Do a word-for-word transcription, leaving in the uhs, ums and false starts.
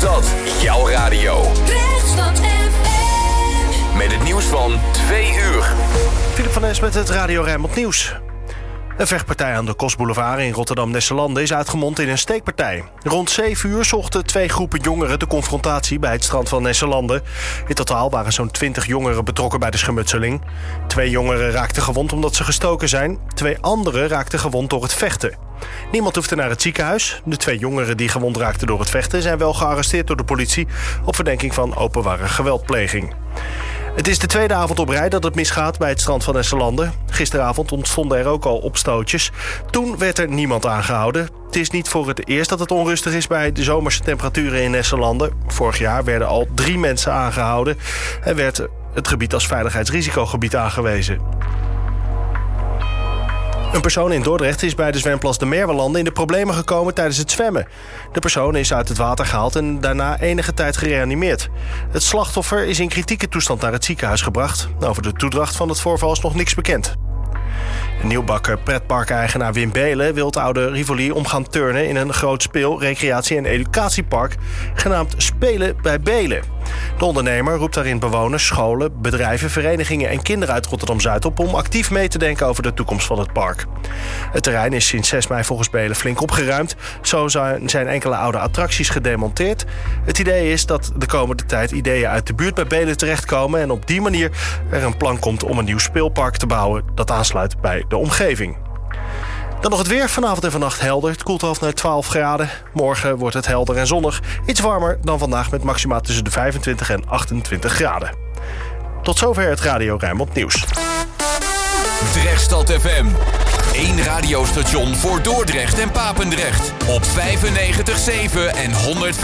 dat jouw radio. Rechtsstad F M. Met het nieuws van twee uur. Philip van Es met het Radio Rijnmond Nieuws. Een vechtpartij aan de Kostboulevard in Rotterdam-Nesselanden is uitgemond in een steekpartij. Rond zeven uur zochten twee groepen jongeren de confrontatie bij het strand van Nesselanden. In totaal waren zo'n twintig jongeren betrokken bij de schermutseling. Twee jongeren raakten gewond omdat ze gestoken zijn. Twee anderen raakten gewond door het vechten. Niemand hoefde naar het ziekenhuis. De twee jongeren die gewond raakten door het vechten zijn wel gearresteerd door de politie op verdenking van openbare geweldpleging. Het is de tweede avond op rij dat het misgaat bij het strand van Nesselanden. Gisteravond ontstonden er ook al opstootjes. Toen werd er niemand aangehouden. Het is niet voor het eerst dat het onrustig is bij de zomerse temperaturen in Nesselanden. Vorig jaar werden al drie mensen aangehouden en werd het gebied als veiligheidsrisicogebied aangewezen. Een persoon in Dordrecht is bij de zwemplas de Merwelanden in de problemen gekomen tijdens het zwemmen. De persoon is uit het water gehaald en daarna enige tijd gereanimeerd. Het slachtoffer is in kritieke toestand naar het ziekenhuis gebracht. Over de toedracht van het voorval is nog niks bekend. Een nieuwbakken pretparkeigenaar Wim Beelen wil het oude Rivoli om gaan turnen in een groot speel-, recreatie- en educatiepark genaamd Spelen bij Beelen. De ondernemer roept daarin bewoners, scholen, bedrijven, verenigingen en kinderen uit Rotterdam-Zuid op om actief mee te denken over de toekomst van het park. Het terrein is sinds zes mei volgens Beelen flink opgeruimd. Zo zijn enkele oude attracties gedemonteerd. Het idee is dat de komende tijd ideeën uit de buurt bij Beelen terechtkomen en op die manier er een plan komt om een nieuw speelpark te bouwen dat aansluit bij de omgeving. Dan nog het weer. Vanavond en vannacht helder. Het koelt af naar twaalf graden. Morgen wordt het helder en zonnig. Iets warmer dan vandaag met maxima tussen de vijfentwintig en achtentwintig graden. Tot zover het Radio Rijnmond Nieuws. Rechtsstad F M. Eén radiostation voor Dordrecht en Papendrecht. Op vijfennegentig komma zeven en honderdvijf.